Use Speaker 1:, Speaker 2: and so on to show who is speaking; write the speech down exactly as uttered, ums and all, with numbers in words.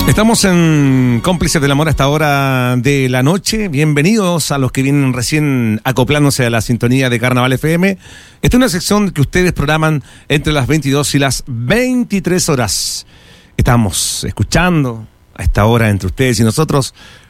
Speaker 1: Estamos en Cómplices del Amor a esta hora de la noche. Bienvenidos a los que vienen recién acoplándose a la sintonía de Carnaval F M. Esta es una sección que ustedes programan entre las veintidós y las veintitrés horas. Estamos escuchando a esta hora entre ustedes y nosotros